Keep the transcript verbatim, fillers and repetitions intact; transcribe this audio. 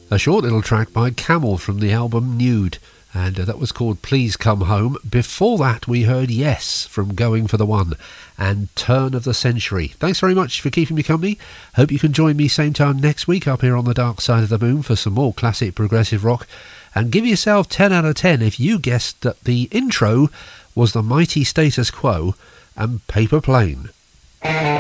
A short little track by Camel from the album Nude, and uh, that was called Please Come Home. Before that we heard Yes from Going for the One and Turn of the Century. Thanks very much for keeping me company. Hope you can join me same time next week up here on the Dark Side of the Moon for some more classic progressive rock, and give yourself ten out of ten if you guessed that the intro was the mighty Status Quo and Paper Plane.